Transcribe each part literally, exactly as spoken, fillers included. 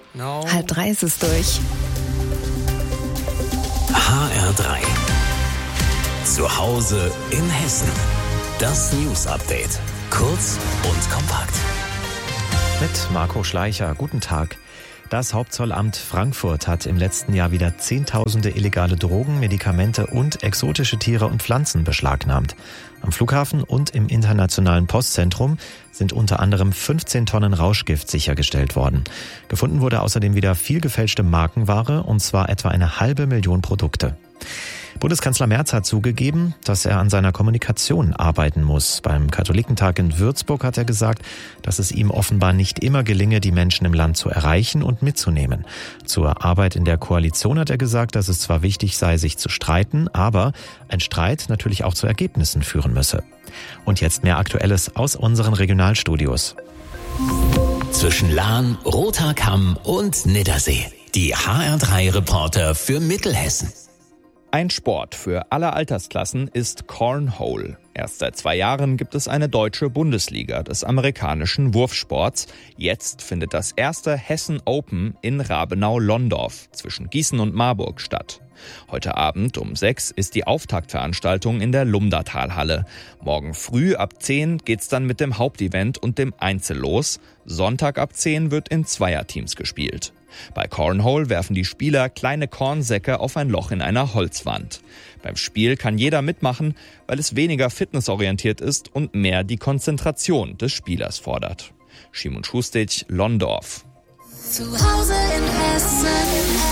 No. Halb drei ist es durch. H R drei. Zu Hause in Hessen. Das News Update. Kurz und kompakt. Mit Marco Schleicher. Guten Tag. Das Hauptzollamt Frankfurt hat im letzten Jahr wieder Zehntausende illegale Drogen, Medikamente und exotische Tiere und Pflanzen beschlagnahmt. Am Flughafen und im internationalen Postzentrum sind unter anderem fünfzehn Tonnen Rauschgift sichergestellt worden. Gefunden wurde außerdem wieder viel gefälschte Markenware, und zwar etwa eine halbe Million Produkte. Bundeskanzler Merz hat zugegeben, dass er an seiner Kommunikation arbeiten muss. Beim Katholikentag in Würzburg hat er gesagt, dass es ihm offenbar nicht immer gelinge, die Menschen im Land zu erreichen und mitzunehmen. Zur Arbeit in der Koalition hat er gesagt, dass es zwar wichtig sei, sich zu streiten, aber ein Streit natürlich auch zu Ergebnissen führen müsse. Und jetzt mehr Aktuelles aus unseren Regionalstudios. Zwischen Lahn, Roter Kamm und Niddersee. Die H R drei Reporter für Mittelhessen. Ein Sport für alle Altersklassen ist Cornhole. Erst seit zwei Jahren gibt es eine deutsche Bundesliga des amerikanischen Wurfsports. Jetzt findet das erste Hessen Open in Rabenau-Londorf zwischen Gießen und Marburg statt. Heute Abend um sechs ist die Auftaktveranstaltung in der Lumdatalhalle. Morgen früh ab zehn geht's dann mit dem Hauptevent und dem Einzel los. Sonntag ab zehn wird in Zweierteams gespielt. Bei Cornhole werfen die Spieler kleine Kornsäcke auf ein Loch in einer Holzwand. Beim Spiel kann jeder mitmachen, weil es weniger fitnessorientiert ist und mehr die Konzentration des Spielers fordert. Szymon Schustic, Londorf. Zu Hause in Hessen.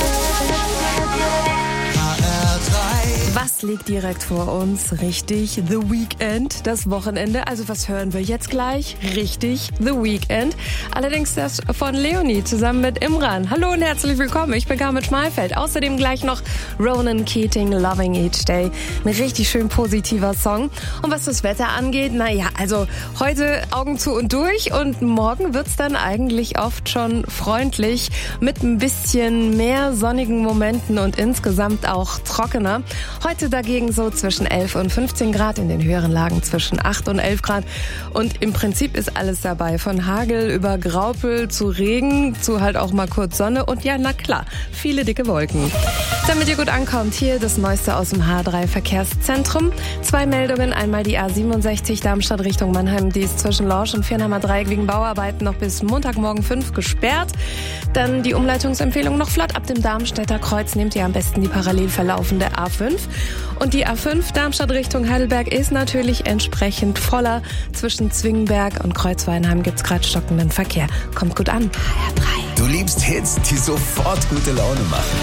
Was liegt direkt vor uns? Richtig, The Weekend, das Wochenende. Also was hören wir jetzt gleich? Richtig, The Weekend. Allerdings das von Leonie zusammen mit Imran. Hallo und herzlich willkommen, ich bin Carmen Schmalfeld. Außerdem gleich noch Ronan Keating, Loving Each Day. Ein richtig schön positiver Song. Und was das Wetter angeht, naja, also heute Augen zu und durch. Und morgen wird's dann eigentlich oft schon freundlich mit ein bisschen mehr sonnigen Momenten und insgesamt auch trockener. Heute dagegen so zwischen elf und fünfzehn Grad, in den höheren Lagen zwischen acht und elf Grad. Und im Prinzip ist alles dabei, von Hagel über Graupel zu Regen, zu halt auch mal kurz Sonne und ja, na klar, viele dicke Wolken. Damit ihr gut ankommt, hier das Neueste aus dem H drei Verkehrszentrum. Zwei Meldungen, einmal die A siebenundsechzig Darmstadt Richtung Mannheim, die ist zwischen Lorsch und Viernheimer Dreieck wegen Bauarbeiten noch bis Montagmorgen fünf gesperrt. Dann die Umleitungsempfehlung noch flott ab dem Darmstädter Kreuz, nehmt ihr am besten die parallel verlaufende A fünf. Und die A fünf Darmstadt Richtung Heidelberg ist natürlich entsprechend voller. Zwischen Zwingenberg und Kreuzweinheim gibt's gerade stockenden Verkehr. Kommt gut an. H R drei. Du liebst Hits, die sofort gute Laune machen.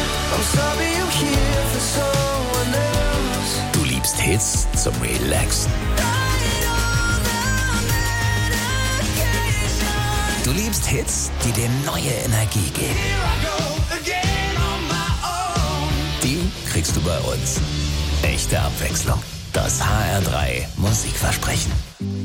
Du liebst Hits zum Relaxen. Du liebst Hits, die dir neue Energie geben. Die kriegst du bei uns. Echte Abwechslung. Das H R drei Musikversprechen.